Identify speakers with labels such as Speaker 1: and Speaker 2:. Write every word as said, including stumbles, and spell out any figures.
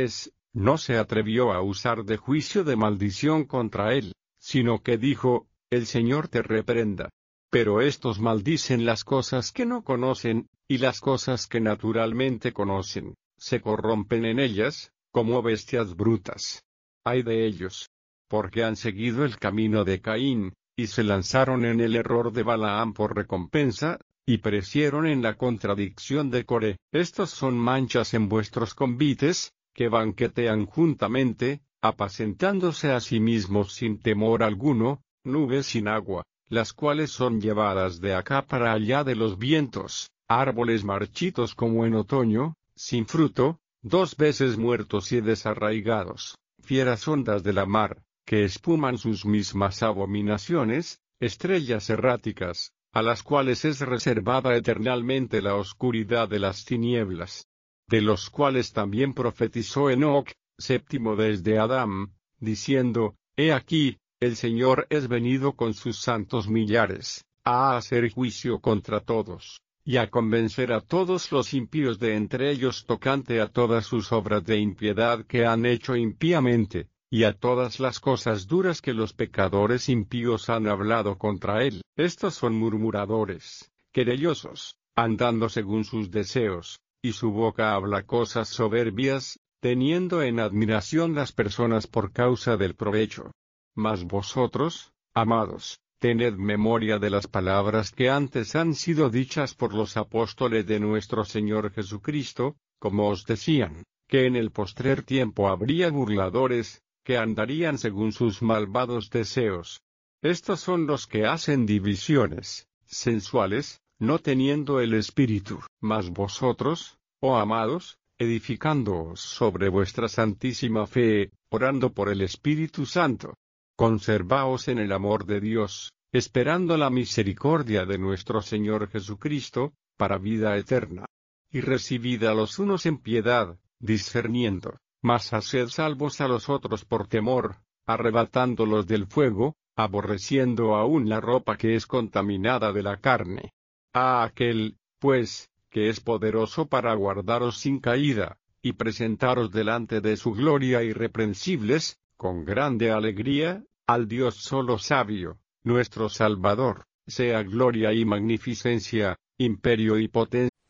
Speaker 1: no se atrevió a usar de juicio de maldición contra él, sino que dijo, el Señor te reprenda. Pero estos maldicen las cosas que no conocen, y las cosas que naturalmente conocen, se corrompen en ellas, como bestias brutas. Ay de ellos, porque han seguido el camino de Caín, y se lanzaron en el error de Balaam por recompensa, y perecieron en la contradicción de Coré. Estos son manchas en vuestros convites, que banquetean juntamente, apacentándose a sí mismos sin temor alguno, nubes sin agua, las cuales son llevadas de acá para allá de los vientos, árboles marchitos como en otoño, sin fruto, dos veces muertos y desarraigados, fieras ondas de la mar, que espuman sus mismas abominaciones, estrellas erráticas, a las cuales es reservada eternalmente la oscuridad de las tinieblas, de los cuales también profetizó Enoc, séptimo desde Adán, diciendo, He aquí, el Señor es venido con sus santos millares, a hacer juicio contra todos, y a convencer a todos los impíos de entre ellos tocante a todas sus obras de impiedad que han hecho impíamente, y a todas las cosas duras que los pecadores impíos han hablado contra él. Estos son murmuradores, querellosos, andando según sus deseos, y su boca habla cosas soberbias, teniendo en admiración las personas por causa del provecho. Mas vosotros, amados, tened memoria de las palabras que antes han sido dichas por los apóstoles de nuestro Señor Jesucristo, como os decían, que en el postrer tiempo habría burladores, que andarían según sus malvados deseos. Estos son los que hacen divisiones, sensuales, no teniendo el Espíritu. Mas vosotros, oh amados, edificándoos sobre vuestra santísima fe, orando por el Espíritu Santo, conservaos en el amor de Dios, esperando la misericordia de nuestro Señor Jesucristo, para vida eterna. Y recibid a los unos en piedad, discerniendo, mas haced salvos a los otros por temor, arrebatándolos del fuego, aborreciendo aún la ropa que es contaminada de la carne. A aquel, pues, que es poderoso para guardaros sin caída, y presentaros delante de su gloria irreprensibles, con grande alegría, al Dios solo sabio, nuestro Salvador, sea gloria y magnificencia, imperio y potencia